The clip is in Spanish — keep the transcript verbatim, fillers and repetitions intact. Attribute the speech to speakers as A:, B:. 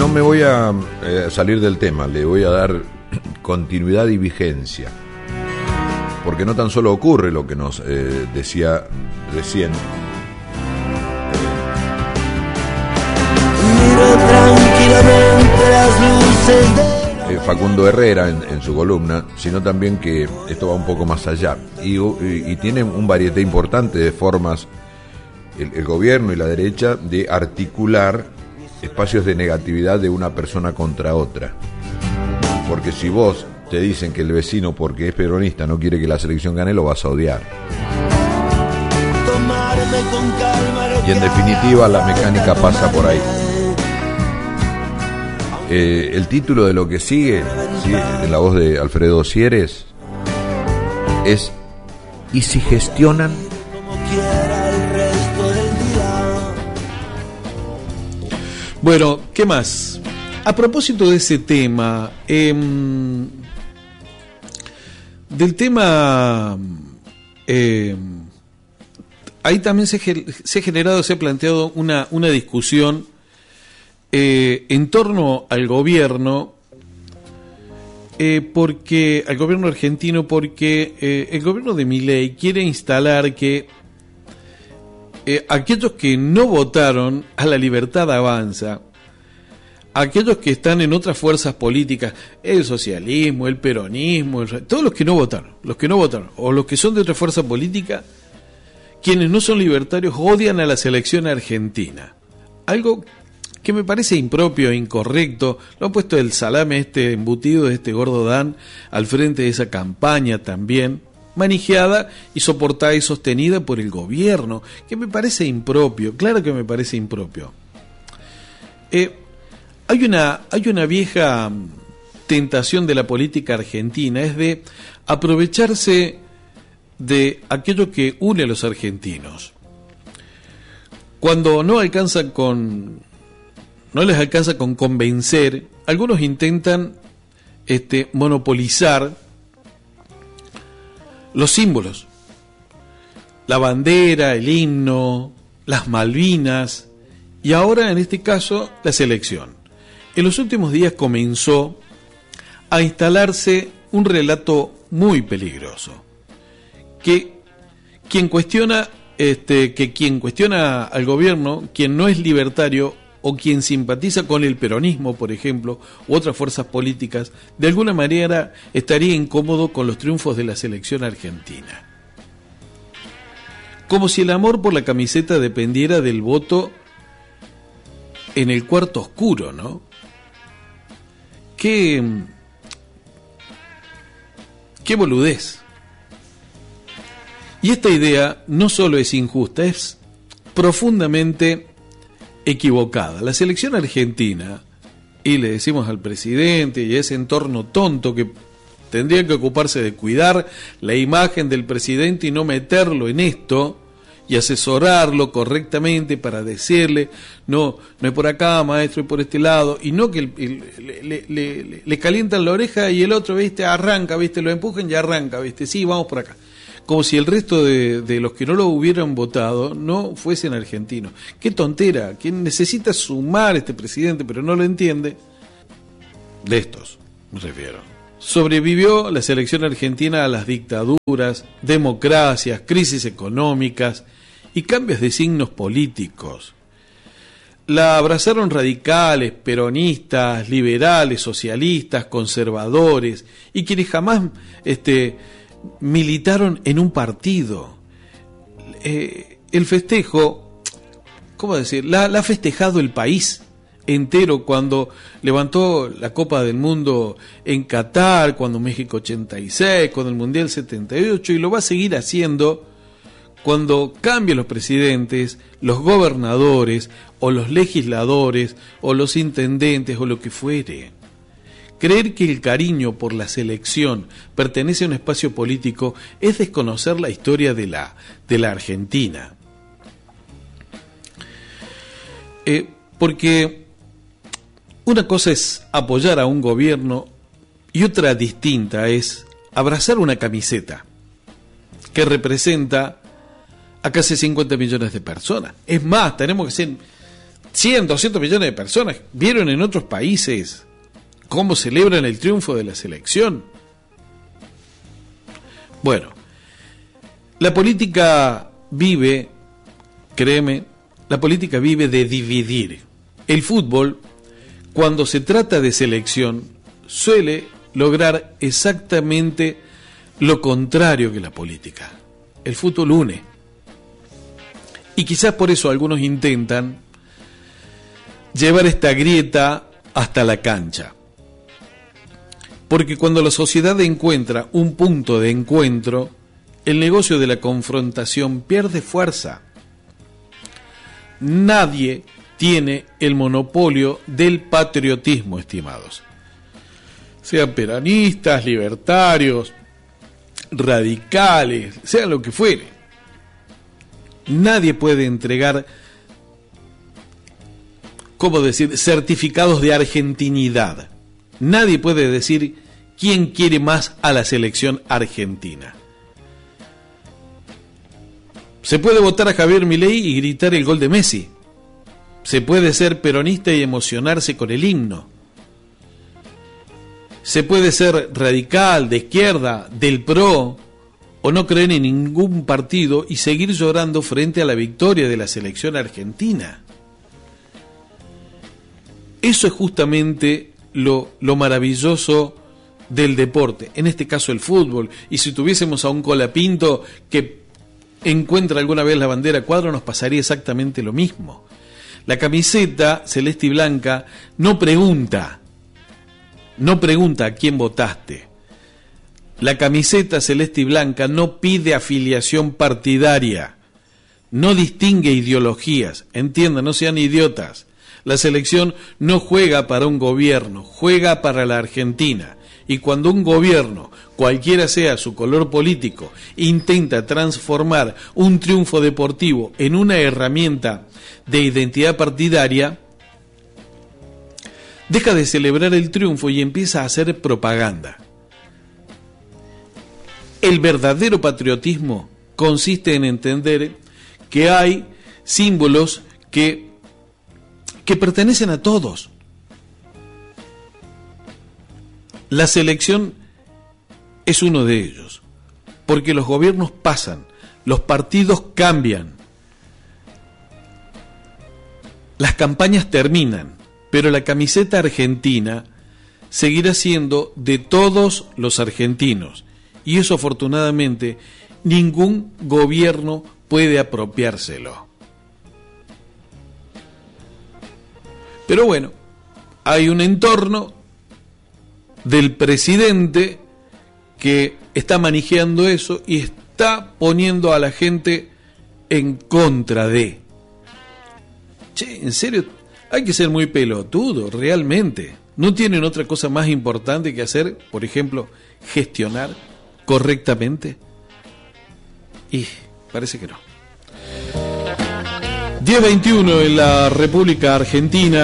A: no me voy a eh, salir del tema, le voy a dar continuidad y vigencia. Porque no tan solo ocurre lo que nos eh, decía recién.
B: Miro tranquilamente las luces de...
A: Facundo Herrera en, en su columna, sino también que esto va un poco más allá y, y, y tiene un varieté importante de formas el, el gobierno y la derecha de articular espacios de negatividad de una persona contra otra, porque si vos te dicen que el vecino, porque es peronista, no quiere que la selección gane, lo vas a odiar. Y en definitiva la mecánica pasa por ahí. Eh, el título de lo que sigue, ¿sí?, en la voz de Alfredo Sieres, es ¿y si gestionan?
C: Bueno, ¿qué más? A propósito de ese tema, eh, del tema, eh, ahí también se, se ha generado, se ha planteado una, una discusión Eh, en torno al gobierno, eh, porque al gobierno argentino, porque eh, el gobierno de Milei quiere instalar que eh, aquellos que no votaron a La Libertad Avanza, aquellos que están en otras fuerzas políticas, el socialismo, el peronismo, el, todos los que no votaron, los que no votaron, o los que son de otra fuerza política, quienes no son libertarios odian a la selección argentina. Algo que me parece impropio e incorrecto. Lo ha puesto el salame este embutido de este gordo Dan al frente de esa campaña también, manejada y soportada y sostenida por el gobierno, que me parece impropio, claro que me parece impropio. Eh, hay una, hay una vieja tentación de la política argentina, es de aprovecharse de aquello que une a los argentinos. Cuando no alcanzan con no les alcanza con convencer, algunos intentan este, monopolizar los símbolos, la bandera, el himno, las Malvinas y ahora en este caso la selección. En los últimos días comenzó a instalarse un relato muy peligroso, que quien cuestiona este, que quien cuestiona al gobierno, quien no es libertario o quien simpatiza con el peronismo, por ejemplo, u otras fuerzas políticas, de alguna manera estaría incómodo con los triunfos de la selección argentina. Como si el amor por la camiseta dependiera del voto en el cuarto oscuro, ¿no? Qué, qué boludez. Y esta idea no solo es injusta, es profundamente equivocada. La selección argentina, y le decimos al presidente y a ese entorno tonto que tendría que ocuparse de cuidar la imagen del presidente y no meterlo en esto y asesorarlo correctamente para decirle no, no es por acá, maestro, es por este lado, y no que el, el, le, le, le, le calientan la oreja y el otro, viste, arranca, viste, lo empujan y arranca, viste, sí, vamos por acá. Como si el resto de, de los que no lo hubieran votado no fuesen argentinos. Qué tontera, quien necesita sumar este presidente pero no lo entiende, de estos me refiero. Sobrevivió la selección argentina a las dictaduras, democracias, crisis económicas y cambios de signos políticos. La abrazaron radicales, peronistas, liberales, socialistas, conservadores y quienes jamás este militaron en un partido. Eh, el festejo, ¿cómo decir? La, la ha festejado el país entero cuando levantó la Copa del Mundo en Qatar, cuando México ochenta y seis, cuando el Mundial setenta y ocho, y lo va a seguir haciendo cuando cambien los presidentes, los gobernadores, o los legisladores, o los intendentes, o lo que fuere. Creer que el cariño por la selección pertenece a un espacio político es desconocer la historia de la, de la Argentina. Eh, porque una cosa es apoyar a un gobierno y otra distinta es abrazar una camiseta que representa a casi cincuenta millones de personas. Es más, tenemos que ser cien, doscientos millones de personas. ¿Vieron en otros países cómo celebran el triunfo de la selección? Bueno, la política vive, créeme, la política vive de dividir. El fútbol, cuando se trata de selección, suele lograr exactamente lo contrario que la política. El fútbol une. Y quizás por eso algunos intentan llevar esta grieta hasta la cancha. Porque cuando la sociedad encuentra un punto de encuentro, el negocio de la confrontación pierde fuerza. Nadie tiene el monopolio del patriotismo, estimados. Sean peronistas, libertarios, radicales, sean lo que fuere. Nadie puede entregar, ¿cómo decir?, certificados de argentinidad. Nadie puede decir quién quiere más a la selección argentina. Se puede votar a Javier Milei y gritar el gol de Messi. Se puede ser peronista y emocionarse con el himno. Se puede ser radical, de izquierda, del PRO, o no creer en ningún partido y seguir llorando frente a la victoria de la selección argentina. Eso es justamente lo, lo maravilloso del deporte, en este caso el fútbol. Y si tuviésemos a un Colapinto que encuentra alguna vez la bandera cuadro, nos pasaría exactamente lo mismo. La camiseta celeste y blanca no pregunta, no pregunta a quién votaste. La camiseta celeste y blanca no pide afiliación partidaria, no distingue ideologías, entiendan, no sean idiotas. La selección no juega para un gobierno, juega para la Argentina. Y cuando un gobierno, cualquiera sea su color político, intenta transformar un triunfo deportivo en una herramienta de identidad partidaria, deja de celebrar el triunfo y empieza a hacer propaganda. El verdadero patriotismo consiste en entender que hay símbolos que, que pertenecen a todos. La selección es uno de ellos, porque los gobiernos pasan, los partidos cambian, las campañas terminan, pero la camiseta argentina seguirá siendo de todos los argentinos, y eso afortunadamente ningún gobierno puede apropiárselo. Pero bueno, hay un entorno del presidente que está manejando eso y está poniendo a la gente en contra de. Che, en serio, hay que ser muy pelotudo, realmente. ¿No tienen otra cosa más importante que hacer? Por ejemplo, gestionar correctamente. Y parece que no. diez veintiuno en la República Argentina.